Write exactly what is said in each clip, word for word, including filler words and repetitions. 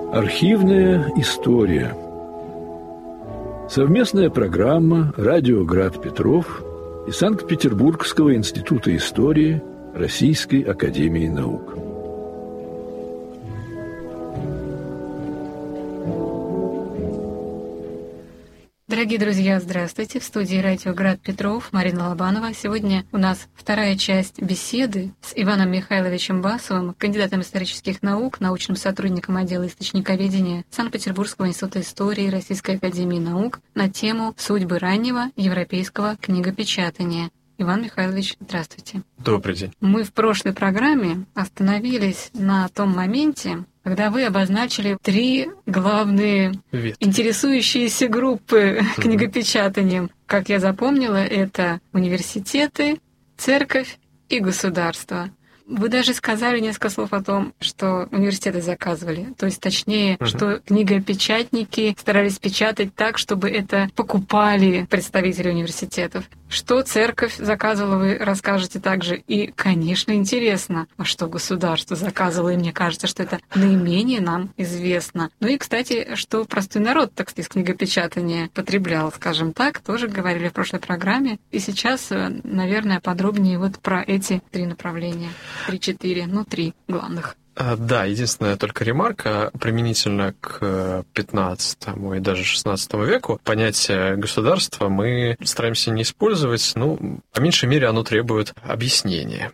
Архивная история. Совместная программа «Радио Град Петров» и Санкт-Петербургского института истории Российской академии наук. Дорогие друзья, здравствуйте! В студии «Радио Град Петров» Марина Лобанова. Сегодня у нас вторая часть беседы с Иваном Михайловичем Басовым, кандидатом исторических наук, научным сотрудником отдела источниковедения Санкт-Петербургского института истории Российской академии наук на тему «Судьбы раннего европейского книгопечатания». Иван Михайлович, здравствуйте. Добрый день. Мы в прошлой программе остановились на том моменте, когда вы обозначили три главные Ветки. Интересующиеся группы mm-hmm. книгопечатанием. Как я запомнила, это университеты, церковь и государство. Вы даже сказали несколько слов о том, что университеты заказывали. То есть, точнее, uh-huh. что книгопечатники старались печатать так, чтобы это покупали представители университетов. Что церковь заказывала, вы расскажете также. И, конечно, интересно, а что государство заказывало. И мне кажется, что это наименее нам известно. Ну и, кстати, что простой народ, так сказать, книгопечатание потреблял, скажем так, тоже говорили в прошлой программе. И сейчас, наверное, подробнее вот про эти три направления. Три-четыре, ну, три главных. Да, единственная только ремарка применительно к пятнадцатому и даже шестнадцатому веку. Понятие государства мы стараемся не использовать, ну, по меньшей мере, оно требует объяснения.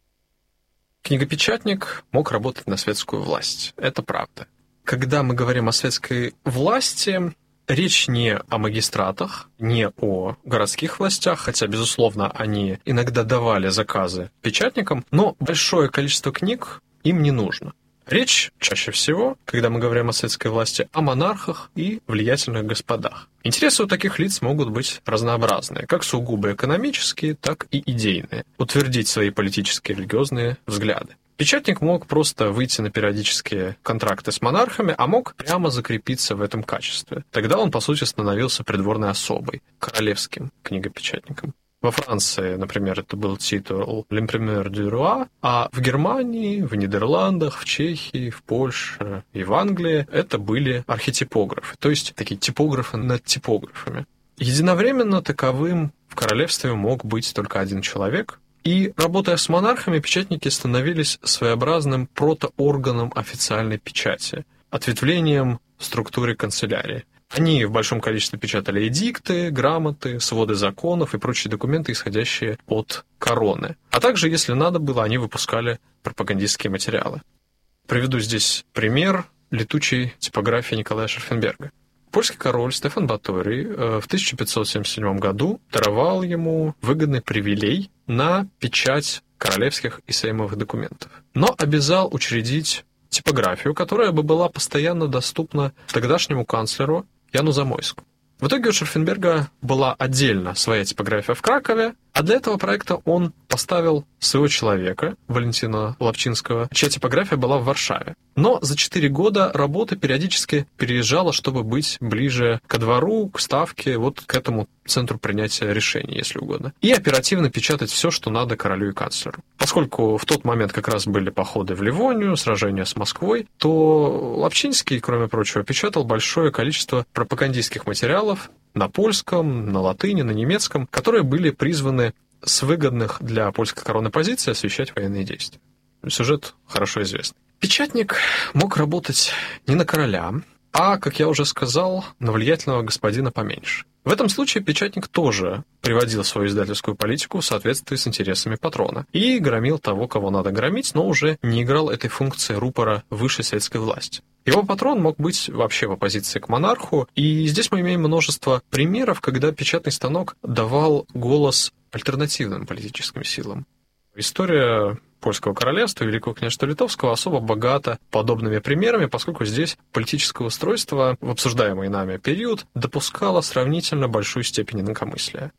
Книгопечатник мог работать на светскую власть, это правда. Когда мы говорим о светской власти, речь не о магистратах, не о городских властях, хотя, безусловно, они иногда давали заказы печатникам, но большое количество книг им не нужно. Речь чаще всего, когда мы говорим о светской власти, о монархах и влиятельных господах. Интересы у таких лиц могут быть разнообразные, как сугубо экономические, так и идейные, утвердить свои политические и религиозные взгляды. Печатник мог просто выйти на периодические контракты с монархами, а мог прямо закрепиться в этом качестве. Тогда он, по сути, становился придворной особой, королевским книгопечатником. Во Франции, например, это был титул «L'Imprimeur du Roi», а в Германии, в Нидерландах, в Чехии, в Польше и в Англии это были архитипографы, то есть такие типографы над типографами. Единовременно таковым в королевстве мог быть только один человек, и, работая с монархами, печатники становились своеобразным протоорганом официальной печати, ответвлением в структуре канцелярии. Они в большом количестве печатали эдикты, грамоты, своды законов и прочие документы, исходящие от короны. А также, если надо было, они выпускали пропагандистские материалы. Приведу здесь пример летучей типографии Николая Шерфенберга. Польский король Стефан Баторий в тысяча пятьсот семьдесят седьмом году даровал ему выгодный привилей на печать королевских и сеймовых документов, но обязал учредить типографию, которая бы была постоянно доступна тогдашнему канцлеру Яну Замойску. В итоге у Шерфенберга была отдельно своя типография в Кракове, а для этого проекта он поставил своего человека, Валентина Лапчинского, чья типография была в Варшаве. Но за четыре года работа периодически переезжала, чтобы быть ближе ко двору, к ставке, вот к этому центру принятия решений, если угодно. И оперативно печатать все, что надо королю и канцлеру. Поскольку в тот момент как раз были походы в Ливонию, сражения с Москвой, то Лапчинский, кроме прочего, печатал большое количество пропагандистских материалов на польском, на латыни, на немецком, которые были призваны с выгодных для польской короны позиций освещать военные действия. Сюжет хорошо известный. Печатник мог работать не на короля, а, как я уже сказал, на влиятельного господина поменьше. В этом случае печатник тоже приводил свою издательскую политику в соответствии с интересами патрона и громил того, кого надо громить, но уже не играл этой функции рупора высшей светской власти. Его патрон мог быть вообще в оппозиции к монарху, и здесь мы имеем множество примеров, когда печатный станок давал голос альтернативным политическим силам. История Польского королевства, Великого княжества Литовского особо богата подобными примерами, поскольку здесь политическое устройство в обсуждаемый нами период допускало сравнительно большую степень инакомыслия.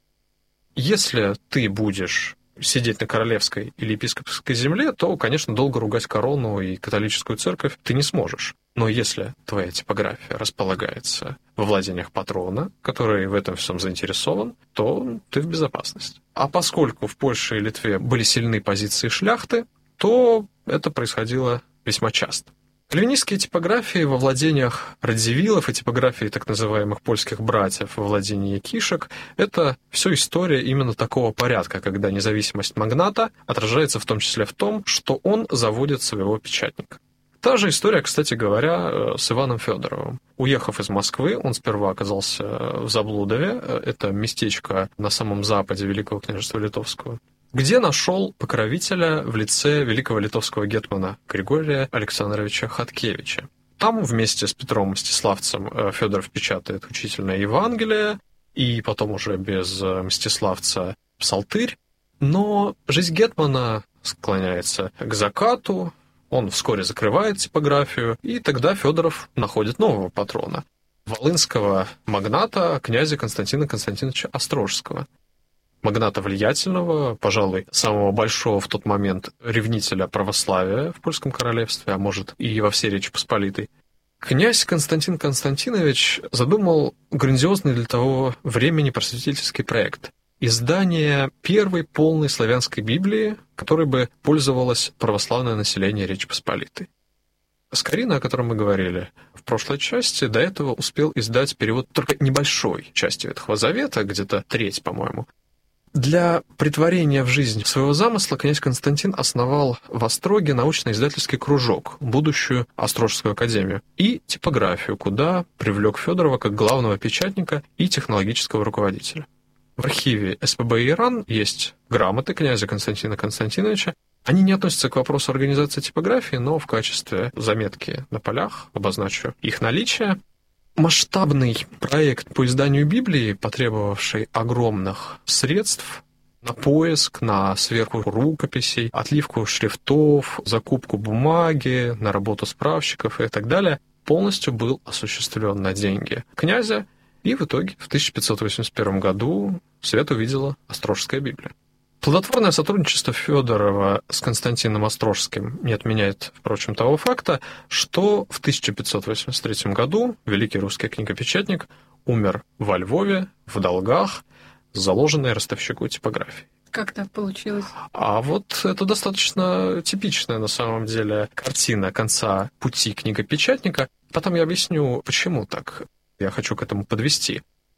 Если ты будешь сидеть на королевской или епископской земле, то, конечно, долго ругать корону и католическую церковь ты не сможешь. Но если твоя типография располагается во владениях патрона, который в этом всем заинтересован, то ты в безопасности. А поскольку в Польше и Литве были сильны позиции шляхты, то это происходило весьма часто. Кальвинистские типографии во владениях Радзивиллов и типографии так называемых польских братьев во владении Якишек – это все история именно такого порядка, когда независимость магната отражается в том числе в том, что он заводит своего печатника. Та же история, кстати говоря, с Иваном Федоровым. Уехав из Москвы, он сперва оказался в Заблудове, это местечко на самом западе Великого княжества Литовского, где нашел покровителя в лице великого литовского гетмана Григория Александровича Хаткевича. Там вместе с Петром Мстиславцем Федоров печатает учительное Евангелие, и потом уже без Мстиславца Псалтырь. Но жизнь гетмана склоняется к закату, он вскоре закрывает типографию, и тогда Федоров находит нового патрона, волынского магната князя Константина Константиновича Острожского. Магната влиятельного, пожалуй, самого большого в тот момент ревнителя православия в Польском королевстве, а может и во всей Речи Посполитой. Князь Константин Константинович задумал грандиозный для того времени просветительский проект – издание первой полной славянской Библии, которой бы пользовалось православное население Речи Посполитой. Скорина, о котором мы говорили в прошлой части, до этого успел издать перевод только небольшой части Ветхого Завета, где-то треть, по-моему. Для претворения в жизнь своего замысла князь Константин основал в Остроге научно-издательский кружок, будущую Острожскую академию, и типографию, куда привлек Федорова как главного печатника и технологического руководителя. В архиве эс пэ бэ ИРАН есть грамоты князя Константина Константиновича. Они не относятся к вопросу организации типографии, но в качестве заметки на полях обозначу их наличие. Масштабный проект по изданию Библии, потребовавший огромных средств на поиск, на сверку рукописей, отливку шрифтов, закупку бумаги, на работу справщиков и так далее, полностью был осуществлен на деньги князя, и в итоге в тысяча пятьсот восемьдесят первом году свет увидела Острожская Библия. Плодотворное сотрудничество Федорова с Константином Острожским не отменяет, впрочем, того факта, что в тысяча пятьсот восемьдесят третьем году великий русский книгопечатник умер во Львове в долгах, заложенной ростовщику типографии. Как так получилось? А вот это достаточно типичная на самом деле картина конца пути книгопечатника. Потом я объясню, почему так. Я хочу к этому подвести.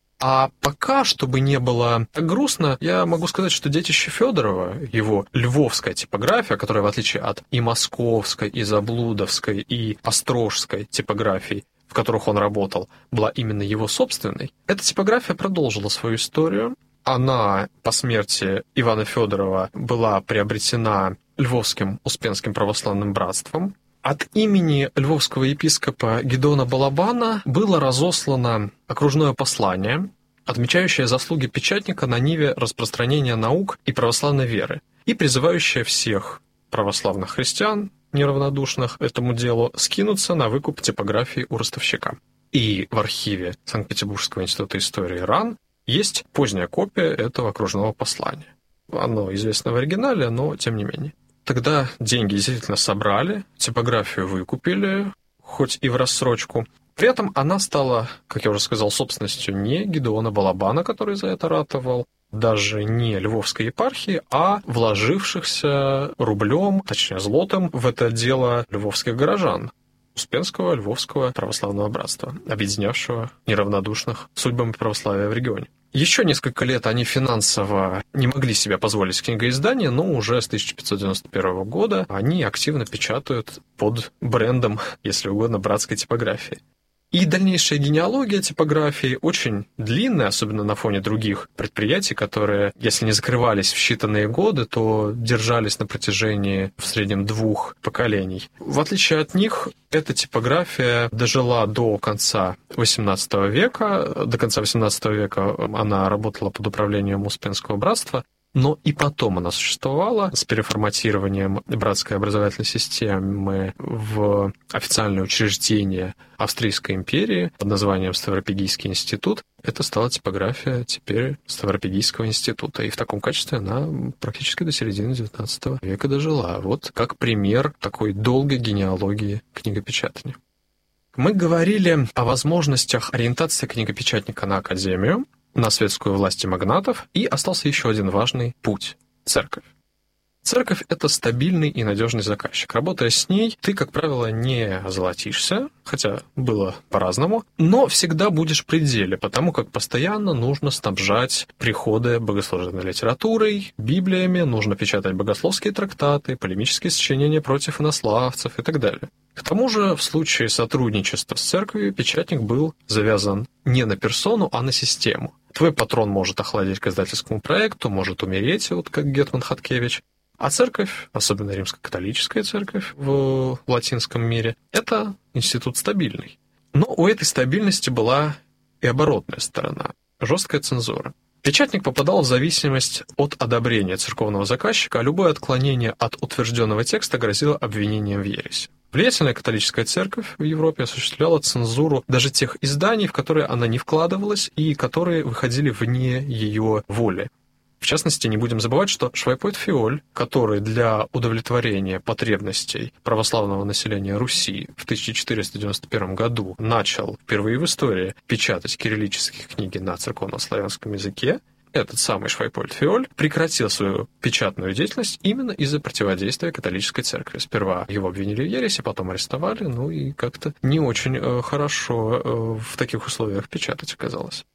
А пока, чтобы не было грустно, я могу сказать, что детище Федорова, его львовская типография, которая, в отличие от и московской, и заблудовской, и острожской типографий, в которых он работал, была именно его собственной, эта типография продолжила свою историю. Она по смерти Ивана Федорова была приобретена Львовским Успенским православным братством. От имени львовского епископа Гедеона Балабана было разослано окружное послание, отмечающее заслуги печатника на ниве распространения наук и православной веры, и призывающее всех православных христиан, неравнодушных этому делу, скинуться на выкуп типографии у ростовщика. И в архиве Санкт-Петербургского института истории РАН есть поздняя копия этого окружного послания. Оно известно в оригинале, но тем не менее. Тогда деньги действительно собрали, типографию выкупили, хоть и в рассрочку. При этом она стала, как я уже сказал, собственностью не Гедеона Балабана, который за это ратовал, даже не Львовской епархии, а вложившихся рублем, точнее злотом, в это дело львовских горожан, Успенского Львовского православного братства, объединявшего неравнодушных судьбами православия в регионе. Еще несколько лет они финансово не могли себе позволить книгоиздание, но уже с тысяча пятьсот девяносто первого года они активно печатают под брендом, если угодно, братской типографии. И дальнейшая генеалогия типографии очень длинная, особенно на фоне других предприятий, которые, если не закрывались в считанные годы, то держались на протяжении в среднем двух поколений. В отличие от них, эта типография дожила до конца восемнадцатого века. До конца восемнадцатого века она работала под управлением Успенского братства, но и потом она существовала с переформатированием братской образовательной системы в официальное учреждение Австрийской империи под названием Ставропигийский институт. Это стала типография теперь Ставропигийского института. И в таком качестве она практически до середины девятнадцатого века дожила. Вот как пример такой долгой генеалогии книгопечатания. Мы говорили о возможностях ориентации книгопечатника на академию, на светскую власть и магнатов, и остался еще один важный путь – церковь. Церковь – это стабильный и надежный заказчик. Работая с ней, ты, как правило, не озолотишься, хотя было по-разному, но всегда будешь в пределе, потому как постоянно нужно снабжать приходы богослужебной литературой, библиями, нужно печатать богословские трактаты, полемические сочинения против инославцев и так далее. К тому же, в случае сотрудничества с церковью, печатник был завязан не на персону, а на систему. Твой патрон может охладить к издательскому проекту, может умереть, вот как Гетман Хаткевич. А церковь, особенно римско-католическая церковь в латинском мире, это институт стабильный. Но у этой стабильности была и оборотная сторона – жесткая цензура. Печатник попадал в зависимость от одобрения церковного заказчика, а любое отклонение от утвержденного текста грозило обвинением в ереси. Влиятельная католическая церковь в Европе осуществляла цензуру даже тех изданий, в которые она не вкладывалась и которые выходили вне ее воли. В частности, не будем забывать, что Швайпоет Фиоль, который для удовлетворения потребностей православного населения Руси в тысяча четыреста девяносто первом году начал впервые в истории печатать кириллические книги на церковнославянском языке, этот самый Швайпоет Фиоль прекратил свою печатную деятельность именно из-за противодействия католической церкви. Сперва его обвинили в ереси, потом арестовали, ну и как-то не очень э, хорошо э, в таких условиях печатать оказалось.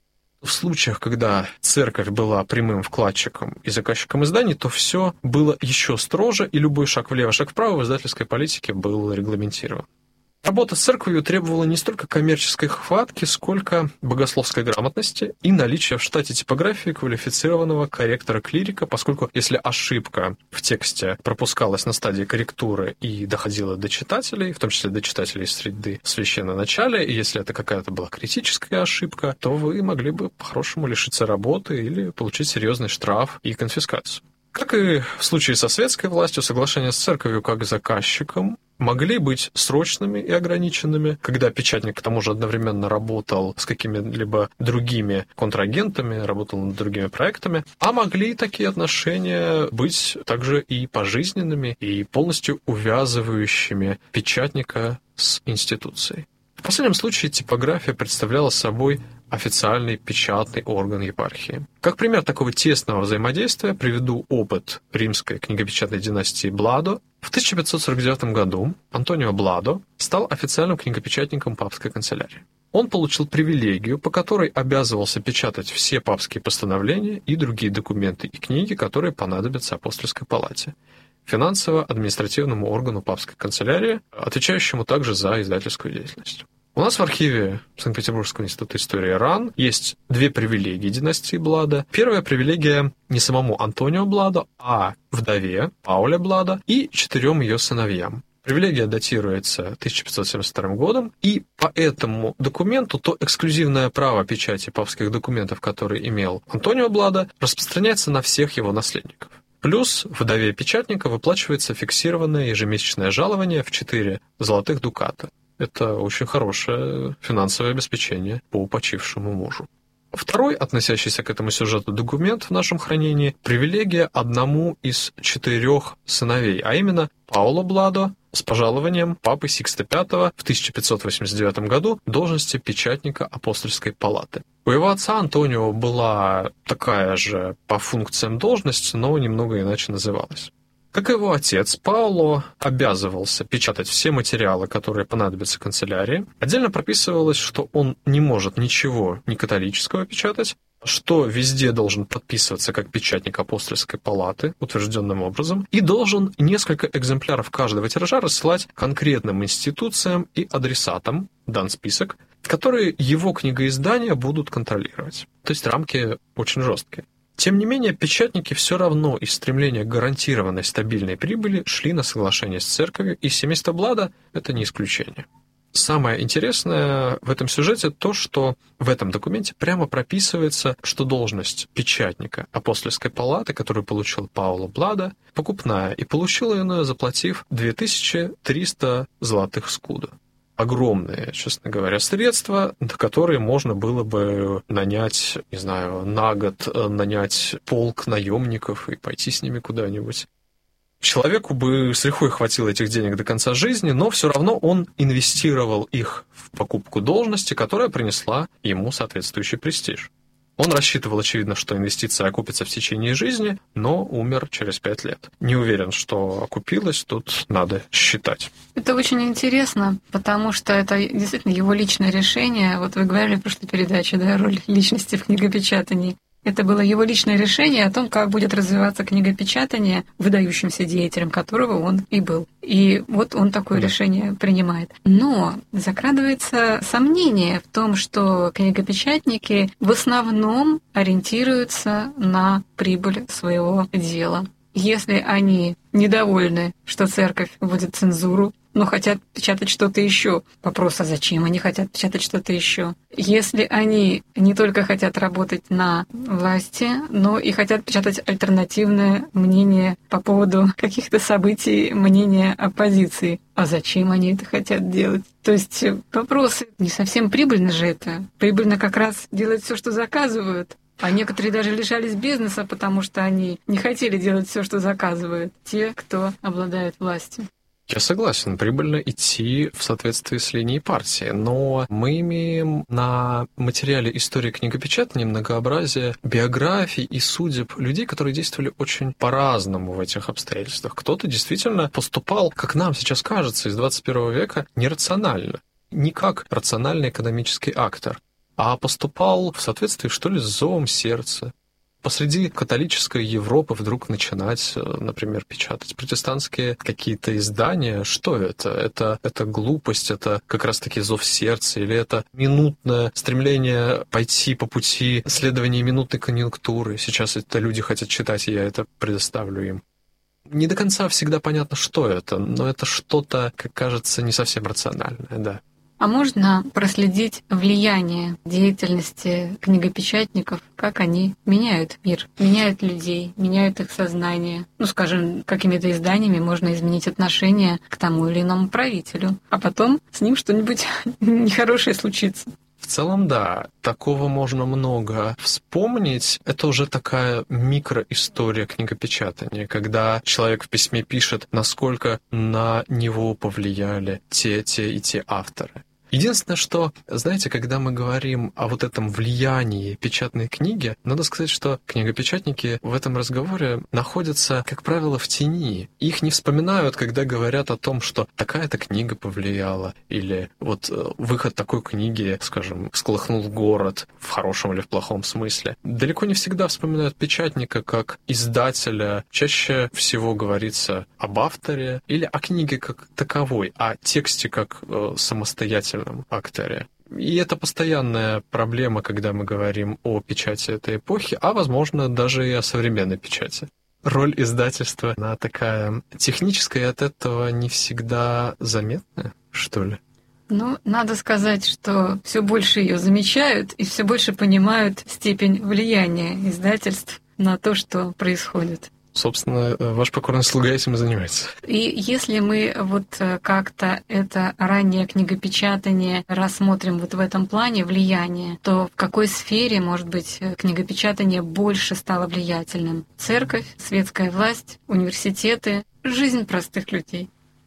В случаях, когда церковь была прямым вкладчиком и заказчиком изданий, то все было еще строже, и любой шаг влево, шаг вправо в издательской политике был регламентирован. Работа с церковью требовала не столько коммерческой хватки, сколько богословской грамотности и наличия в штате типографии квалифицированного корректора-клирика, поскольку если ошибка в тексте пропускалась на стадии корректуры и доходила до читателей, в том числе до читателей среды священноначалия, и если это какая-то была критическая ошибка, то вы могли бы по-хорошему лишиться работы или получить серьезный штраф и конфискацию. Как и в случае со светской властью, соглашения с церковью как заказчиком могли быть срочными и ограниченными, когда печатник к тому же одновременно работал с какими-либо другими контрагентами, работал над другими проектами, а могли такие отношения быть также и пожизненными, и полностью увязывающими печатника с институцией. В последнем случае типография представляла собой официальный печатный орган епархии. Как пример такого тесного взаимодействия приведу опыт римской книгопечатной династии Бладо. В тысяча пятьсот сорок девятом году Антонио Бладо стал официальным книгопечатником папской канцелярии. Он получил привилегию, по которой обязывался печатать все папские постановления и другие документы и книги, которые понадобятся апостольской палате, финансово-административному органу папской канцелярии, отвечающему также за издательскую деятельность. У нас в архиве Санкт-Петербургского института истории РАН есть две привилегии династии Бладо. Первая привилегия не самому Антонио Бладо, а вдове Пауле Бладо и четырем ее сыновьям. Привилегия датируется тысяча пятьсот семьдесят вторым годом, и по этому документу то эксклюзивное право печати папских документов, которое имел Антонио Бладо, распространяется на всех его наследников. Плюс вдове печатника выплачивается фиксированное ежемесячное жалование в четыре золотых дуката. Это очень хорошее финансовое обеспечение по почившему мужу. Второй, относящийся к этому сюжету документ в нашем хранении, привилегия одному из четырех сыновей, а именно Пауло Бладо с пожалованием папы Сикста Пятого в тысяча пятьсот восемьдесят девятом году должности печатника апостольской палаты. У его отца Антонио была такая же по функциям должность, но немного иначе называлась. Как и его отец, Пауло обязывался печатать все материалы, которые понадобятся канцелярии. Отдельно прописывалось, что он не может ничего не католического печатать, что везде должен подписываться как печатник апостольской палаты утвержденным образом, и должен несколько экземпляров каждого тиража рассылать конкретным институциям и адресатам, дан список, которые его книгоиздания будут контролировать. То есть рамки очень жесткие. Тем не менее, печатники все равно из стремления к гарантированной стабильной прибыли шли на соглашение с церковью, и семейство Бладо – это не исключение. Самое интересное в этом сюжете то, что в этом документе прямо прописывается, что должность печатника апостольской палаты, которую получил Пауло Бладо, покупная, и получил ее, заплатив две тысячи триста золотых скуда. Огромные, честно говоря, средства, на которые можно было бы нанять, не знаю, на год нанять полк наемников и пойти с ними куда-нибудь. Человеку бы с лихвой хватило этих денег до конца жизни, но все равно он инвестировал их в покупку должности, которая принесла ему соответствующий престиж. Он рассчитывал, очевидно, что инвестиция окупится в течение жизни, но умер через пять лет. Не уверен, что окупилось, тут надо считать. Это очень интересно, потому что это действительно его личное решение. Вот вы говорили в прошлой передаче, да, роль личности в книгопечатании. Это было его личное решение о том, как будет развиваться книгопечатание, выдающимся деятелем которого он и был. И вот он такое да. решение принимает. Но закрадывается сомнение в том, что книгопечатники в основном ориентируются на прибыль своего дела. Если они недовольны, что церковь вводит цензуру, но хотят печатать что-то еще. Вопрос, а зачем они хотят печатать что-то еще? Если они не только хотят работать на власти, но и хотят печатать альтернативное мнение по поводу каких-то событий, мнение оппозиции, а зачем они это хотят делать? То есть вопрос, не совсем прибыльно же это. Прибыльно как раз делать все, что заказывают. А некоторые даже лишались бизнеса, потому что они не хотели делать все, что заказывают те, кто обладает властью. Я согласен, прибыльно идти в соответствии с линией партии, но мы имеем на материале истории книгопечатания многообразие биографий и судеб людей, которые действовали очень по-разному в этих обстоятельствах. Кто-то действительно поступал, как нам сейчас кажется, из двадцать первого века нерационально, не как рациональный экономический актор, а поступал в соответствии, что ли, с зовом сердца. Посреди католической Европы вдруг начинать, например, печатать протестантские какие-то издания. Что это? Это, это глупость, это как раз-таки зов сердца, или это минутное стремление пойти по пути следования минутной конъюнктуры. Сейчас это люди хотят читать, и я это предоставлю им. Не до конца всегда понятно, что это, но это что-то, как кажется, не совсем рациональное, да. А можно проследить влияние деятельности книгопечатников, как они меняют мир, меняют людей, меняют их сознание. Ну, скажем, какими-то изданиями можно изменить отношение к тому или иному правителю, а потом с ним что-нибудь нехорошее случится. В целом, да, такого можно много вспомнить. Это уже такая микроистория книгопечатания, когда человек в письме пишет, насколько на него повлияли те, те и те авторы. Единственное, что, знаете, когда мы говорим о вот этом влиянии печатной книги, надо сказать, что книгопечатники в этом разговоре находятся, как правило, в тени. Их не вспоминают, когда говорят о том, что такая-то книга повлияла, или вот выход такой книги, скажем, всколыхнул город, в хорошем или в плохом смысле. Далеко не всегда вспоминают печатника как издателя. Чаще всего говорится об авторе или о книге как таковой, о тексте как э, самостоятельном акторе. И это постоянная проблема, когда мы говорим о печати этой эпохи, а, возможно, даже и о современной печати. Роль издательства, она такая техническая, и от этого не всегда заметная, что ли? Ну, надо сказать, что все больше ее замечают и все больше понимают степень влияния издательств на то, что происходит. Собственно, ваш покорный слуга этим и занимается. И если мы вот как-то это раннее книгопечатание рассмотрим вот в этом плане влияние, то в какой сфере, может быть, книгопечатание больше стало влиятельным? Церковь, светская власть, университеты, жизнь простых людей.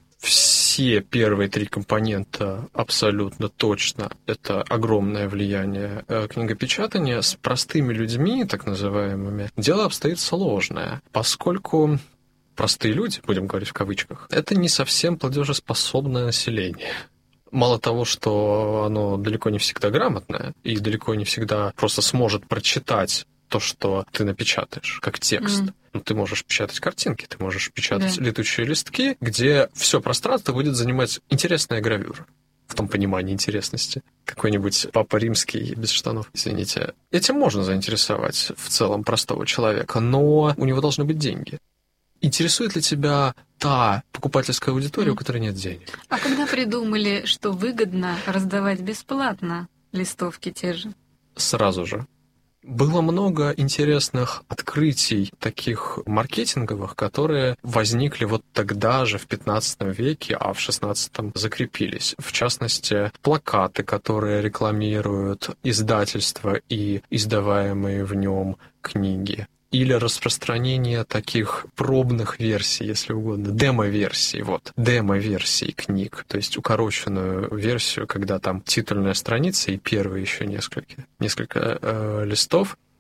Все первые три компонента абсолютно точно. Это огромное влияние книгопечатания. С простыми людьми, так называемыми, дело обстоит сложное, поскольку простые люди, будем говорить в кавычках, это не совсем платежеспособное население. Мало того, что оно далеко не всегда грамотное и далеко не всегда просто сможет прочитать то, что ты напечатаешь, как текст. Mm. Ну, ты можешь печатать картинки, ты можешь печатать yeah. летучие листки, где все пространство будет занимать интересная гравюра. В том понимании интересности. Какой-нибудь Папа Римский без штанов, извините. Этим можно заинтересовать в целом простого человека, но у него должны быть деньги. Интересует ли тебя та покупательская аудитория, mm. у которой нет денег? А когда придумали, что выгодно раздавать бесплатно листовки те же? Сразу же. Было много интересных открытий, таких маркетинговых, которые возникли вот тогда же, в пятнадцатом веке, а в шестнадцатом закрепились. В частности, плакаты, которые рекламируют издательство и издаваемые в нем книги. Или распространение таких пробных версий, если угодно, демо-версий, вот, демо-версий книг, то есть укороченную версию, когда там титульная страница и первые еще несколько, несколько э, листов,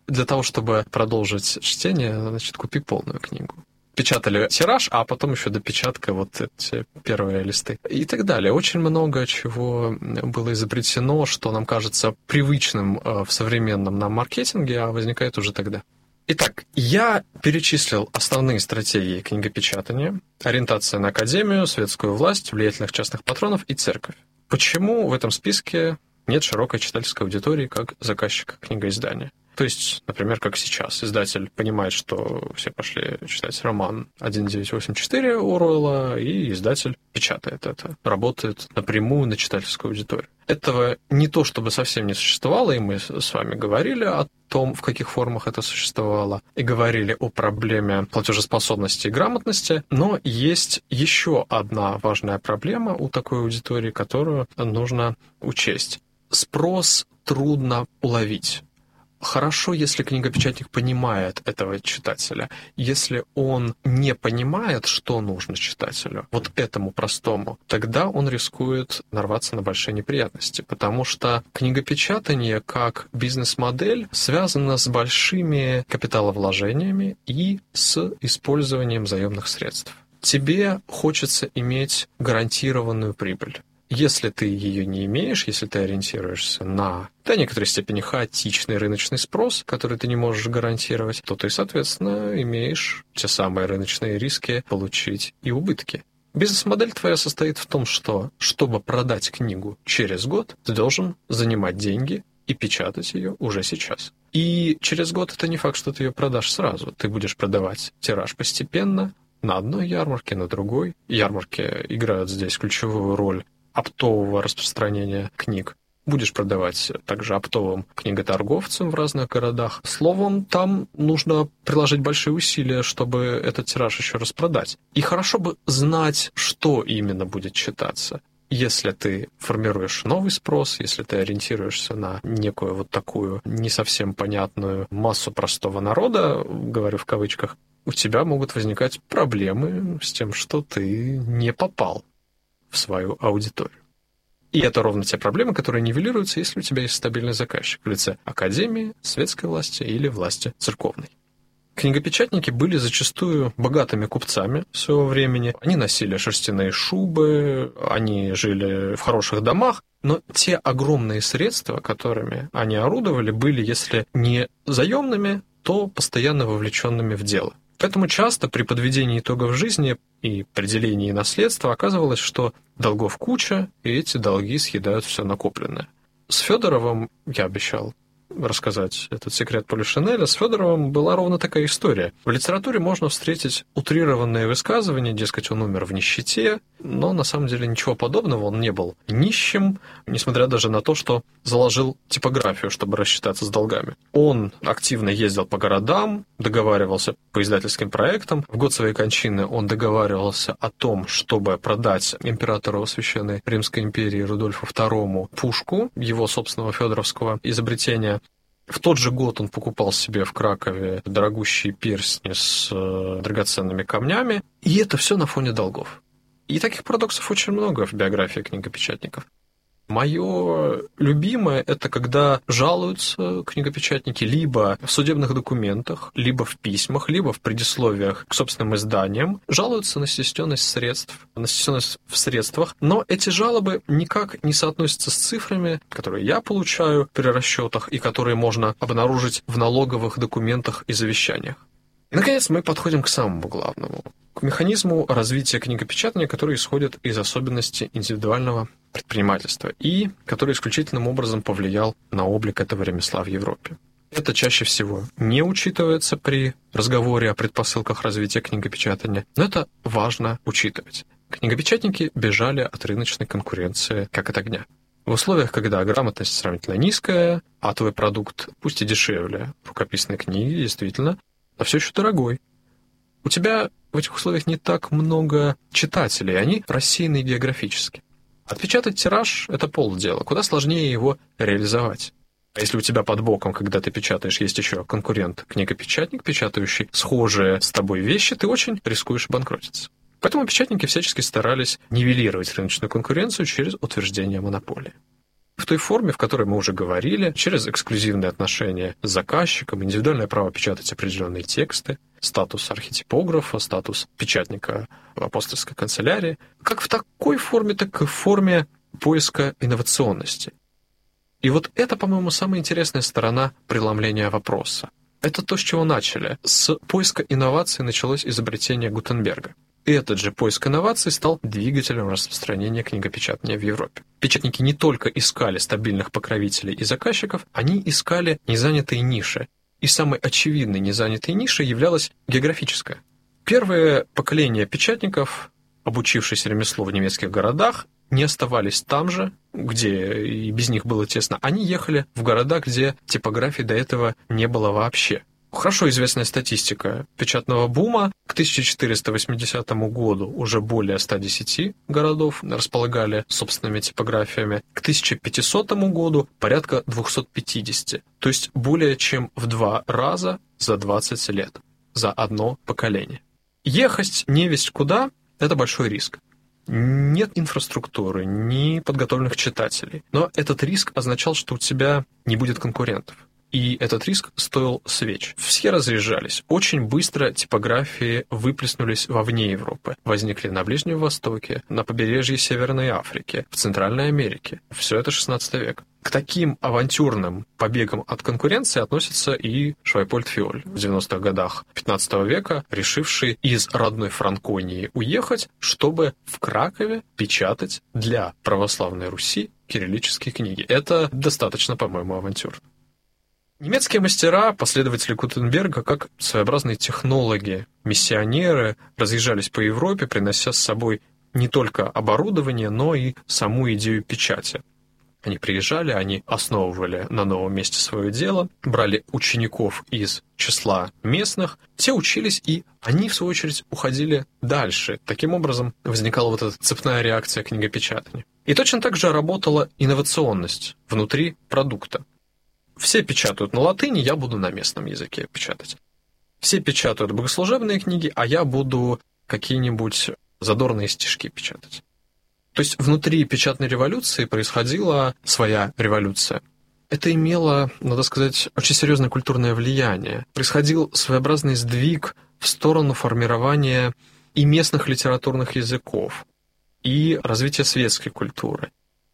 Для того, чтобы продолжить чтение, значит, купи полную книгу. Печатали тираж, а потом еще допечатка вот эти первые листы и так далее. Очень много чего было изобретено, что нам кажется привычным в современном нам маркетинге, а возникает уже тогда. Итак, я перечислил основные стратегии книгопечатания: ориентация на академию, светскую власть, влиятельных частных патронов и церковь. Почему в этом списке нет широкой читательской аудитории как заказчика книгоиздания? То есть, например, как сейчас. Издатель понимает, что все пошли читать роман тысяча девятьсот восемьдесят четыре Оруэлла, и издатель печатает это, работает напрямую на читательскую аудиторию. Этого не то чтобы совсем не существовало, и мы с вами говорили о том, в каких формах это существовало, и говорили о проблеме платежеспособности и грамотности, но есть еще одна важная проблема у такой аудитории, которую нужно учесть. Спрос трудно уловить. Хорошо, если книгопечатник понимает этого читателя. Если он не понимает, что нужно читателю, вот этому простому, тогда он рискует нарваться на большие неприятности, потому что книгопечатание как бизнес-модель связано с большими капиталовложениями и с использованием заемных средств. Тебе хочется иметь гарантированную прибыль. Если ты ее не имеешь, если ты ориентируешься на, до некоторой степени, хаотичный рыночный спрос, который ты не можешь гарантировать, то ты, соответственно, имеешь те самые рыночные риски получить и убытки. Бизнес-модель твоя состоит в том, что, чтобы продать книгу через год, ты должен занимать деньги и печатать ее уже сейчас. И через год это не факт, что ты ее продашь сразу. Ты будешь продавать тираж постепенно, на одной ярмарке, на другой. Ярмарки играют здесь ключевую роль оптового распространения книг. Будешь продавать также оптовым книготорговцам в разных городах. Словом, там нужно приложить большие усилия, чтобы этот тираж еще раз продать. И хорошо бы знать, что именно будет читаться. Если ты формируешь новый спрос, если ты ориентируешься на некую вот такую не совсем понятную массу простого народа, говорю в кавычках, у тебя могут возникать проблемы с тем, что ты не попал в свою аудиторию. И это ровно те проблемы, которые нивелируются, если у тебя есть стабильный заказчик в лице академии, светской власти или власти церковной. Книгопечатники были зачастую богатыми купцами своего времени. Они носили шерстяные шубы, они жили в хороших домах, но те огромные средства, которыми они орудовали, были, если не заемными, то постоянно вовлеченными в дело. Поэтому часто при подведении итогов жизни и при делении наследства оказывалось, что долгов куча, и эти долги съедают все накопленное. С Федоровым, я обещал рассказать этот секрет Полишинеля, с Федоровым была ровно такая история. В литературе можно встретить утрированные высказывания, дескать, он умер в нищете, но на самом деле ничего подобного, он не был нищим, несмотря даже на то, что заложил типографию, чтобы рассчитаться с долгами. Он активно ездил по городам, договаривался по издательским проектам. В год своей кончины он договаривался о том, чтобы продать императору Священной Римской империи Рудольфу второму пушку, его собственного федоровского изобретения. В тот же год он покупал себе в Кракове дорогущие перстни с э, драгоценными камнями, и это все на фоне долгов. И таких парадоксов очень много в биографии книгопечатников. Мое любимое – это когда жалуются книгопечатники либо в судебных документах, либо в письмах, либо в предисловиях к собственным изданиям, жалуются на стесненность средств, на стесненность в средствах, но эти жалобы никак не соотносятся с цифрами, которые я получаю при расчетах и которые можно обнаружить в налоговых документах и завещаниях. И, наконец, мы подходим к самому главному, к механизму развития книгопечатания, который исходит из особенностей индивидуального предпринимательства и который исключительным образом повлиял на облик этого ремесла в Европе. Это чаще всего не учитывается при разговоре о предпосылках развития книгопечатания, но это важно учитывать. Книгопечатники бежали от рыночной конкуренции как от огня. В условиях, когда грамотность сравнительно низкая, а твой продукт, пусть и дешевле рукописной книги, действительно, но все еще дорогой. У тебя в этих условиях не так много читателей, они рассеяны географически. Отпечатать тираж – это полдела, куда сложнее его реализовать. А если у тебя под боком, когда ты печатаешь, есть еще конкурент-книгопечатник, печатающий схожие с тобой вещи, ты очень рискуешь обанкротиться. Поэтому печатники всячески старались нивелировать рыночную конкуренцию через утверждение монополии. В той форме, в которой мы уже говорили, через эксклюзивные отношения с заказчиком, индивидуальное право печатать определенные тексты, статус архитипографа, статус печатника в апостольской канцелярии, как в такой форме, так и в форме поиска инновационности. И вот это, по-моему, самая интересная сторона преломления вопроса. Это то, с чего начали. С поиска инноваций началось изобретение Гутенберга. И этот же поиск инноваций стал двигателем распространения книгопечатания в Европе. Печатники не только искали стабильных покровителей и заказчиков, они искали незанятые ниши. И самой очевидной незанятой нишей являлась географическая. Первое поколение печатников, обучившись ремеслу в немецких городах, не оставались там же, где и без них было тесно. Они ехали в города, где типографии до этого не было вообще. Хорошо известная статистика печатного бума. К тысяча четыреста восьмидесятому году уже более ста десяти городов располагали собственными типографиями. К тысяча пятисотому году порядка двухсот пятидесяти. То есть более чем в два раза за двадцать лет. За одно поколение. Ехать невесть куда – это большой риск. Нет инфраструктуры, ни подготовленных читателей. Но этот риск означал, что у тебя не будет конкурентов. И этот риск стоил свеч. Все разъезжались. Очень быстро типографии выплеснулись вовне Европы. Возникли на Ближнем Востоке, на побережье Северной Африки, в Центральной Америке. Все это шестнадцатый век. К таким авантюрным побегам от конкуренции относится и Швайпольд Фиоль в девяностых годах пятнадцатого века, решивший из родной Франконии уехать, чтобы в Кракове печатать для православной Руси кириллические книги. Это достаточно, по-моему, авантюрно. Немецкие мастера, последователи Гутенберга, как своеобразные технологи, миссионеры, разъезжались по Европе, принося с собой не только оборудование, но и саму идею печати. Они приезжали, они основывали на новом месте свое дело, брали учеников из числа местных, те учились, и они, в свою очередь, уходили дальше. Таким образом, возникала вот эта цепная реакция книгопечатания. И точно так же работала инновационность внутри продукта. Все печатают на латыни, я буду на местном языке печатать. Все печатают богослужебные книги, а я буду какие-нибудь задорные стишки печатать. То есть внутри печатной революции происходила своя революция. Это имело, надо сказать, очень серьезное культурное влияние. Происходил своеобразный сдвиг в сторону формирования и местных литературных языков, и развития светской культуры.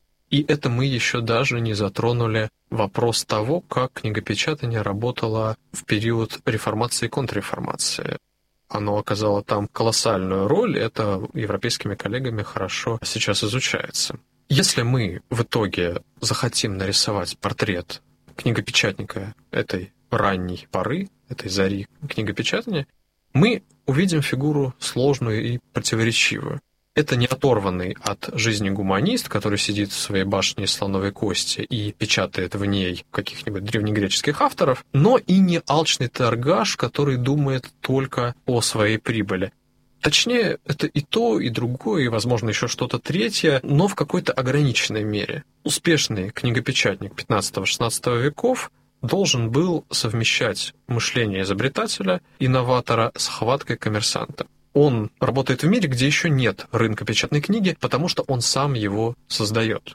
И это мы еще даже не затронули вопрос того, как книгопечатание работало в период реформации и контрреформации. Оно оказало там колоссальную роль, это европейскими коллегами хорошо сейчас изучается. Если мы в итоге захотим нарисовать портрет книгопечатника этой ранней поры, этой зари книгопечатания, мы увидим фигуру сложную и противоречивую. Это не оторванный от жизни гуманист, который сидит в своей башне из слоновой кости и печатает в ней каких-нибудь древнегреческих авторов, но и не алчный торгаш, который думает только о своей прибыли. Точнее, это и то, и другое, и, возможно, еще что-то третье, но в какой-то ограниченной мере. Успешный книгопечатник пятнадцатого-шестнадцатого веков должен был совмещать мышление изобретателя, инноватора с хваткой коммерсанта. Он работает в мире, где еще нет рынка печатной книги, потому что он сам его создает.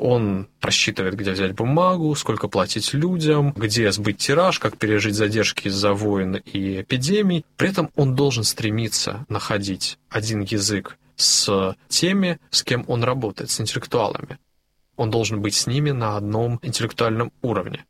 Он просчитывает, где взять бумагу, сколько платить людям, где сбыть тираж, как пережить задержки из-за войн и эпидемий. При этом он должен стремиться находить один язык с теми, с кем он работает, с интеллектуалами. Он должен быть с ними на одном интеллектуальном уровне.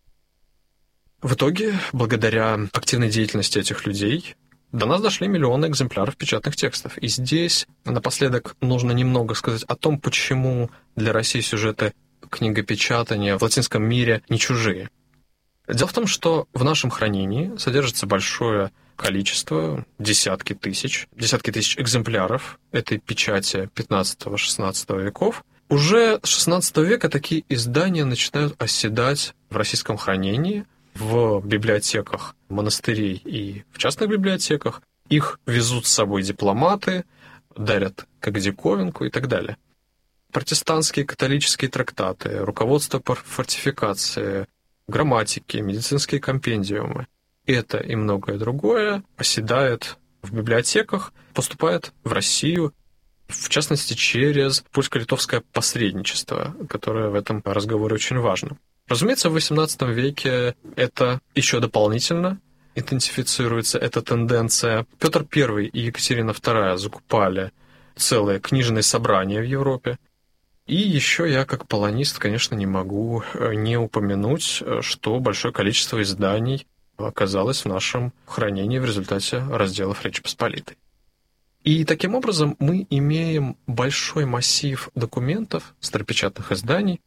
В итоге, благодаря активной деятельности этих людей, до нас дошли миллионы экземпляров печатных текстов. И здесь напоследок нужно немного сказать о том, почему для России сюжеты книгопечатания в латинском мире не чужие. Дело в том, что в нашем хранении содержится большое количество, десятки тысяч, десятки тысяч экземпляров этой печати пятнадцатого-шестнадцатого веков. Уже с шестнадцатого века такие издания начинают оседать в российском хранении, в библиотеках монастырей и в частных библиотеках. Их везут с собой дипломаты, дарят как диковинку и так далее. Протестантские католические трактаты, руководство по фортификации, грамматики, медицинские компендиумы. Это и многое другое оседает в библиотеках, поступает в Россию. в частности, через польско-литовское посредничество, которое в этом разговоре очень важно. Разумеется, в восемнадцатом веке это еще дополнительно интенсифицируется, эта тенденция. Петр Первый и Екатерина Вторая закупали целые книжные собрания в Европе. И еще я, как полонист, конечно, не могу не упомянуть, что большое количество изданий оказалось в нашем хранении в результате разделов Речи Посполитой. И таким образом мы имеем большой массив документов, старопечатных изданий,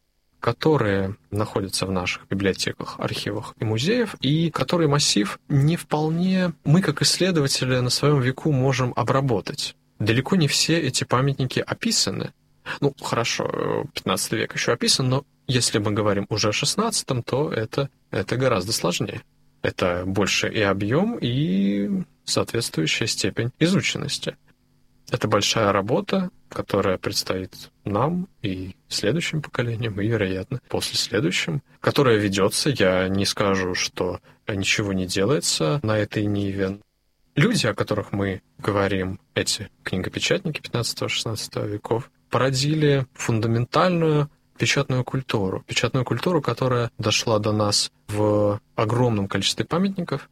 которые находятся в наших библиотеках, архивах и музеях, и который массив не вполне мы, как исследователи, на своем веку можем обработать. Далеко не все эти памятники описаны. Ну, хорошо, пятнадцатый век еще описан, но если мы говорим уже о шестнадцатом, то это, это гораздо сложнее. Это больше и объем, и соответствующая степень изученности. Это большая работа, которая предстоит нам и следующим поколениям, и, вероятно, после следующим, которая ведется. Я не скажу, что ничего не делается на этой ниве. Люди, о которых мы говорим, эти книгопечатники пятнадцатого-шестнадцатого веков, породили фундаментальную печатную культуру. Печатную культуру, которая дошла до нас в огромном количестве памятников.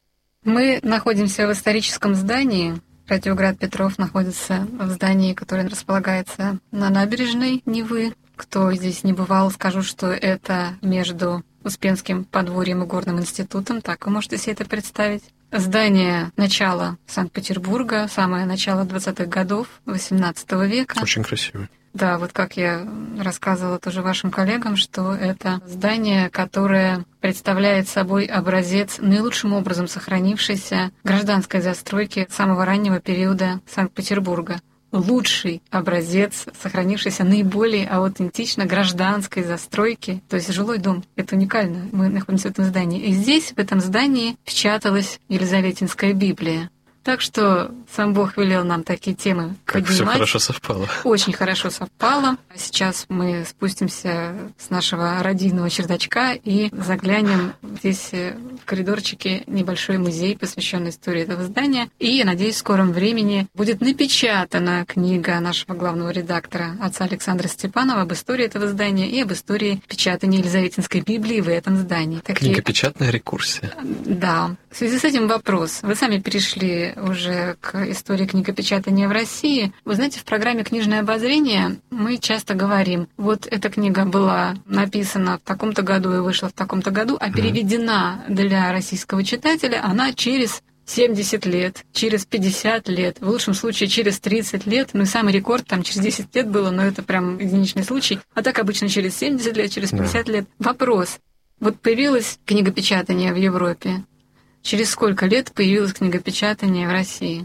Мы находимся в историческом здании. Радио Град Петров находится в здании, которое располагается на набережной Невы. Кто здесь не бывал, скажу, что это между Успенским подворьем и Горным институтом. Так вы можете себе это представить. Здание начала Санкт-Петербурга, самое начало двадцатых годов восемнадцатого века. Очень красиво. Да, вот как я рассказывала тоже вашим коллегам, что это здание, которое представляет собой образец наилучшим образом сохранившейся гражданской застройки самого раннего периода Санкт-Петербурга. Лучший образец, сохранившийся наиболее аутентично гражданской застройки, то есть жилой дом. Это уникально. Мы находимся в этом здании. И здесь, в этом здании, печаталась Елизаветинская Библия. Так что сам Бог велел нам такие темы как поднимать. Все хорошо совпало. Очень хорошо совпало. Сейчас мы спустимся с нашего радийного чердачка и заглянем здесь в коридорчике небольшой музей, посвященный истории этого здания. И, я надеюсь, в скором времени будет напечатана книга нашего главного редактора, отца Александра Степанова, об истории этого здания и об истории печатания Елизаветинской Библии в этом здании. Такие... Книгопечатная рекурсия. Да. В связи с этим вопрос. Вы сами перешли уже к истории книгопечатания в России. Вы знаете, в программе «Книжное обозрение» мы часто говорим, вот эта книга была написана в таком-то году и вышла в таком-то году, а переведена для российского читателя она через семьдесят лет, через пятьдесят лет, в лучшем случае через тридцать лет, ну и самый рекорд там через десять лет было, но это прям единичный случай, а так обычно через семьдесят лет, через пятьдесят лет. Вопрос. Вот появилось книгопечатание в Европе. Через сколько лет появилось книгопечатание в России?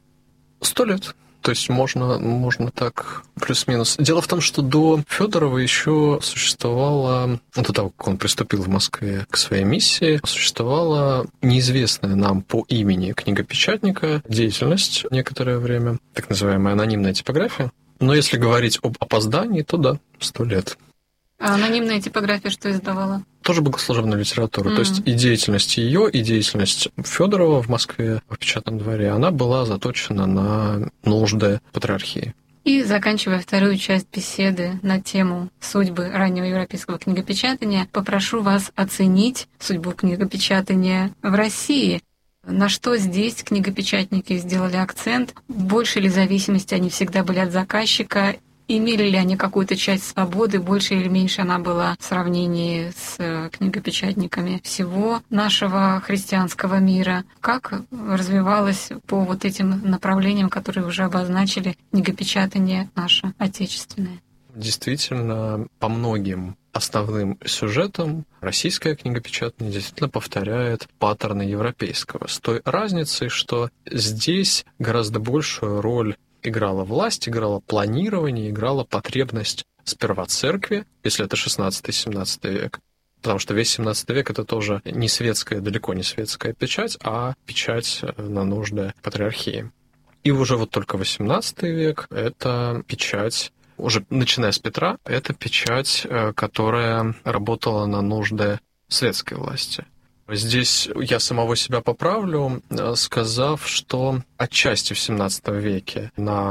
Сто лет. То есть можно, можно так плюс-минус. Дело в том, что до Федорова еще существовало, до того, как он приступил в Москве к своей миссии, существовала неизвестная нам по имени книгопечатника деятельность некоторое время, так называемая анонимная типография. Но если говорить об опоздании, то да, сто лет. А анонимная типография что издавала? Тоже богослужебную литературу. Mm-hmm. То есть и деятельность ее, и деятельность Федорова в Москве, в печатном дворе, она была заточена на нужды патриархии. И заканчивая вторую часть беседы на тему судьбы раннего европейского книгопечатания, попрошу вас оценить судьбу книгопечатания в России. На что здесь книгопечатники сделали акцент? Больше ли зависимости они всегда были от заказчика? Имели ли они какую-то часть свободы, больше или меньше она была в сравнении с книгопечатниками всего нашего христианского мира? Как развивалось по вот этим направлениям, которые уже обозначили, книгопечатание наше отечественное? Действительно, по многим основным сюжетам российское книгопечатание действительно повторяет паттерны европейского, с той разницей, что здесь гораздо большую роль играла власть, играло планирование, играла потребность сперва церкви, если это шестнадцатый-семнадцатый век, потому что весь семнадцатый век — это тоже не светская, далеко не светская печать, а печать на нужды патриархии. И уже вот только восемнадцатый век — это печать, уже начиная с Петра, это печать, которая работала на нужды светской власти. Здесь я самого себя поправлю, сказав, что отчасти в семнадцатом веке на